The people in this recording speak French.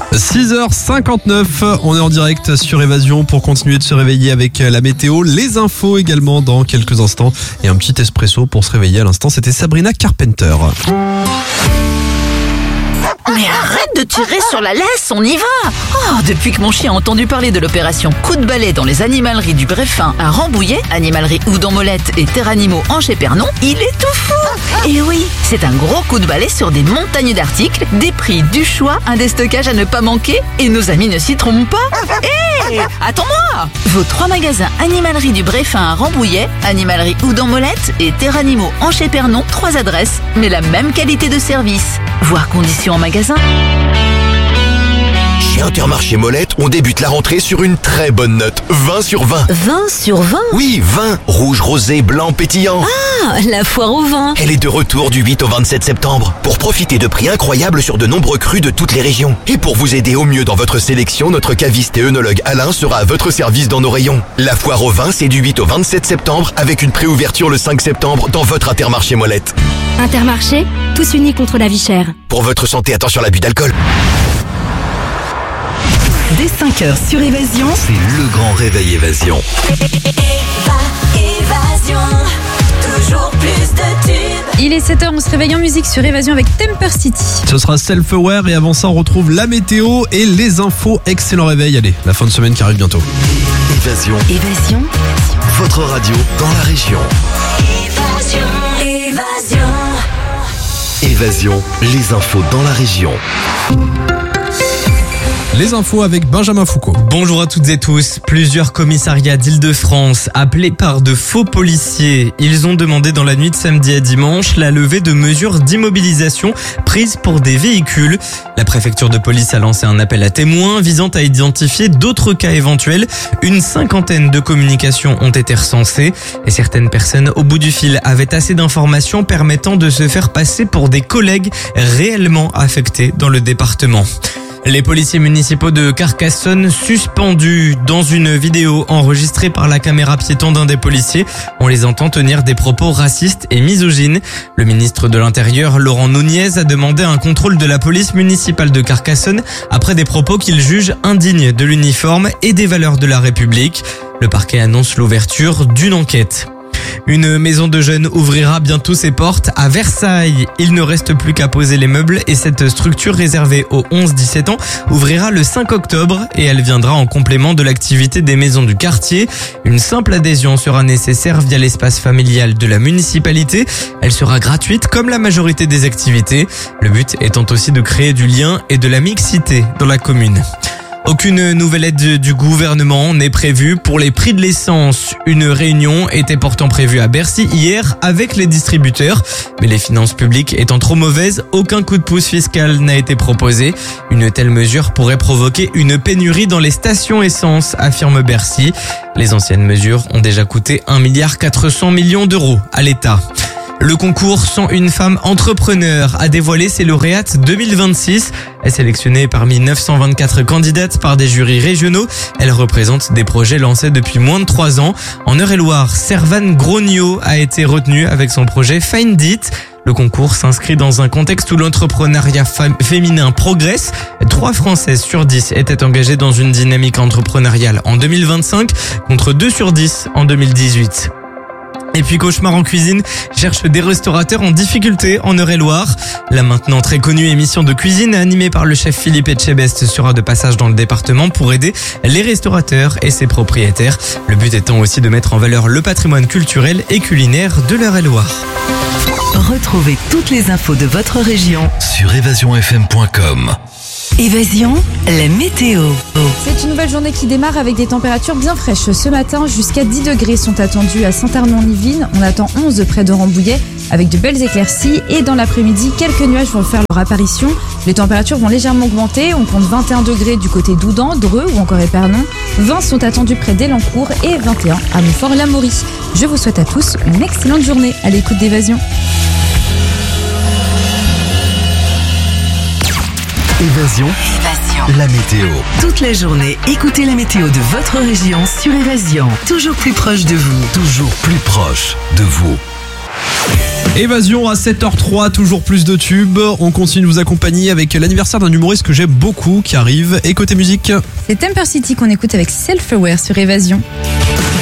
6h59, on est en direct sur Évasion pour continuer de se réveiller avec la météo, les infos également dans quelques instants et un petit espresso pour se réveiller à l'instant, c'était Sabrina Carpenter. Mais arrête de tirer sur la laisse, on y va. Depuis que mon chien a entendu parler de l'opération Coup de balai dans les animaleries du Bréfin à Rambouillet, animalerie Oudon-Molette et Terre Animaux en Épernon, il est tout fou. Et oui, c'est un gros coup de balai sur des montagnes d'articles, des prix, du choix, un déstockage à ne pas manquer et nos amis ne s'y trompent pas. Hé, attends-moi. Vos 3 magasins animalerie du Bréfin à Rambouillet, animalerie Oudon-Molette et Terre Animaux en Épernon, 3 adresses, mais la même qualité de service. Voir conditions en magasin. Chez Intermarché Molette, on débute la rentrée sur une très bonne note. 20 sur 20. 20 sur 20 ? Oui, 20. Rouge, rosé, blanc, pétillant. Ah, la foire au vin. Elle est de retour du 8 au 27 septembre. Pour profiter de prix incroyables sur de nombreux crus de toutes les régions. Et pour vous aider au mieux dans votre sélection, notre caviste et œnologue Alain sera à votre service dans nos rayons. La foire au vin, c'est du 8 au 27 septembre avec une préouverture le 5 septembre dans votre Intermarché Molette. Intermarché, tous unis contre la vie chère. Pour votre santé, attention à l'abus d'alcool. Dès 5h sur Évasion, C'est le grand réveil Évasion. Évasion, toujours plus de tubes. Il est 7h, on se réveille en musique sur Évasion avec Temper City. Ce sera Self-Aware et avant ça on retrouve la météo et les infos. Excellent réveil, allez, la fin de semaine qui arrive bientôt. Évasion, Évasion, votre radio dans la région. Évasion. Évasion, les infos dans la région. Les infos avec Benjamin Foucault. Bonjour à toutes et tous. Plusieurs commissariats d'Île-de-France appelés par de faux policiers. Ils ont demandé dans la nuit de samedi à dimanche la levée de mesures d'immobilisation prises pour des véhicules. La préfecture de police a lancé un appel à témoins visant à identifier d'autres cas éventuels. Une 50aine de communications ont été recensées et certaines personnes au bout du fil avaient assez d'informations permettant de se faire passer pour des collègues réellement affectés dans le département. Les policiers municipaux de Carcassonne suspendus dans une vidéo enregistrée par la caméra piéton d'un des policiers. On les entend tenir des propos racistes et misogynes. Le ministre de l'Intérieur, Laurent Nunez, a demandé un contrôle de la police municipale de Carcassonne après des propos qu'il juge indignes de l'uniforme et des valeurs de la République. Le parquet annonce l'ouverture d'une enquête. Une maison de jeunes ouvrira bientôt ses portes à Versailles. Il ne reste plus qu'à poser les meubles et cette structure réservée aux 11-17 ans ouvrira le 5 octobre et elle viendra en complément de l'activité des maisons du quartier. Une simple adhésion sera nécessaire via l'espace familial de la municipalité. Elle sera gratuite comme la majorité des activités. Le but étant aussi de créer du lien et de la mixité dans la commune. Aucune nouvelle aide du gouvernement n'est prévue pour les prix de l'essence. Une réunion était pourtant prévue à Bercy hier avec les distributeurs. Mais les finances publiques étant trop mauvaises, aucun coup de pouce fiscal n'a été proposé. Une telle mesure pourrait provoquer une pénurie dans les stations essence, affirme Bercy. Les anciennes mesures ont déjà coûté 1,4 milliard d'euros à l'État. Le concours 101 femmes entrepreneurs a dévoilé ses lauréates 2026. Sélectionnées parmi 924 candidates par des jurys régionaux, elles représentent des projets lancés depuis moins de 3 ans. En Eure-et-Loire, Servane Grogno a été retenue avec son projet Find It. Le concours s'inscrit dans un contexte où l'entrepreneuriat féminin progresse. 3 Françaises sur 10 étaient engagées dans une dynamique entrepreneuriale en 2025 contre 2 sur 10 en 2018. Et puis Cauchemar en cuisine cherche des restaurateurs en difficulté en Eure-et-Loire. La maintenant très connue émission de cuisine animée par le chef Philippe Etchebest sera de passage dans le département pour aider les restaurateurs et ses propriétaires. Le but étant aussi de mettre en valeur le patrimoine culturel et culinaire de l'Eure-et-Loire. retrouvez toutes les infos de votre région Sur évasionfm.com. Évasion, la météo. C'est une nouvelle journée qui démarre avec des températures bien fraîches. Ce matin, jusqu'à 10 degrés sont attendus à Saint-Armand-en-Yvelines. On attend 11 près de Rambouillet avec de belles éclaircies. Et dans l'après-midi, quelques nuages vont faire leur apparition. Les températures vont légèrement augmenter. On compte 21 degrés du côté d'Oudan, Dreux ou encore Épernon. 20 sont attendus près d'Elancourt et 21 à Montfort-l'Amaury. Je vous souhaite à tous une excellente journée à l'écoute d'Évasion. Évasion, la météo. Toute la journée, écoutez la météo de votre région sur Évasion. Toujours plus proche de vous. Toujours plus proche de vous. Évasion à 7h03, toujours plus de tubes. On continue de vous accompagner avec l'anniversaire d'un humoriste que j'aime beaucoup qui arrive. Et côté musique, C'est Temper City qu'on écoute avec Self-Aware sur Évasion.